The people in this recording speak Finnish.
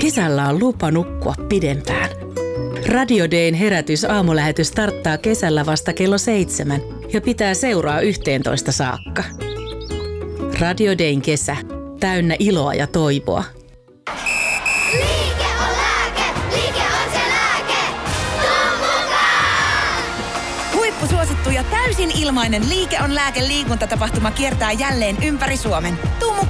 kesällä on lupa nukkua pidempään. Radio Dayn herätysaamulähetys starttaa kesällä vasta kello 7 ja pitää seuraa 11 saakka. Radio Dayn kesä. Täynnä iloa ja toivoa. Liike on lääke, liike on se lääke. Tuu mukaan! Huippusuosittu ja täysin ilmainen Liike on lääke -liikuntatapahtuma kiertää jälleen ympäri Suomen. Tuu mukaan!